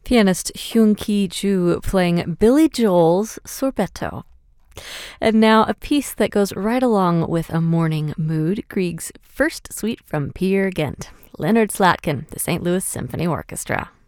Pianist Hyun Ki-ju playing Billy Joel's Sorbetto. And now a piece that goes right along with a morning mood, Grieg's first suite from Peer Gynt, Leonard Slatkin, the St. Louis Symphony Orchestra.